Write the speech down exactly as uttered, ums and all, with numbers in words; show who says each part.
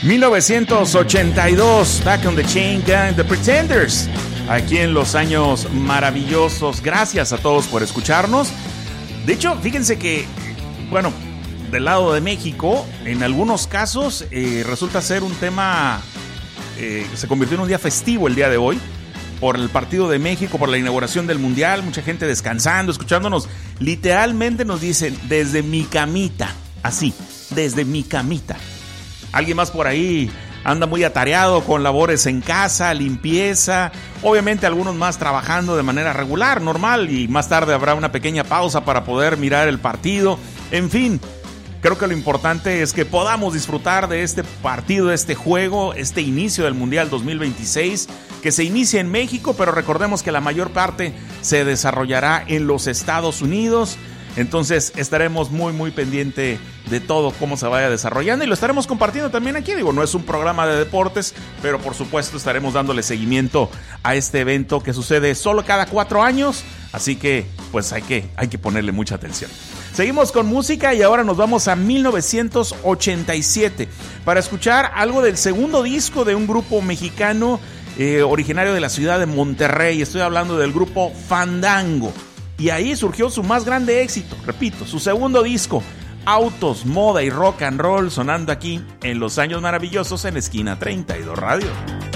Speaker 1: mil novecientos ochenta y dos, Back on the Chain Gang, The Pretenders, aquí en los años maravillosos. Gracias a todos por escucharnos. De hecho, fíjense que, bueno, del lado de México, en algunos casos eh, resulta ser un tema, eh, se convirtió en un día festivo el día de hoy, por el partido de México, por la inauguración del Mundial, mucha gente descansando, escuchándonos. Literalmente nos dicen, desde mi camita, así, desde mi camita. Alguien más por ahí anda muy atareado con labores en casa, limpieza, obviamente algunos más trabajando de manera regular, normal, y más tarde habrá una pequeña pausa para poder mirar el partido. En fin, creo que lo importante es que podamos disfrutar de este partido, de este juego, este inicio del Mundial dos mil veintiséis, que se inicia en México, pero recordemos que la mayor parte se desarrollará en los Estados Unidos. Entonces estaremos muy muy pendiente de todo cómo se vaya desarrollando y lo estaremos compartiendo también aquí. Digo, no es un programa de deportes, pero por supuesto estaremos dándole seguimiento a este evento que sucede solo cada cuatro años. Así que pues hay que, hay que ponerle mucha atención. Seguimos con música y ahora nos vamos a mil novecientos ochenta y siete para escuchar algo del segundo disco de un grupo mexicano eh, originario de la ciudad de Monterrey. Estoy hablando del grupo Fandango. Y ahí surgió su más grande éxito, repito, su segundo disco, Autos, Moda y Rock and Roll, sonando aquí en Los Años Maravillosos en Esquina treinta y dos Radio.